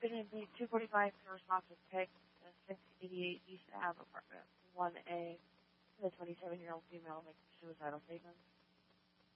going to be 245 First Office Pick, 688 East Ave apartment, 1A. The 27-year-old female makes a suicidal statement.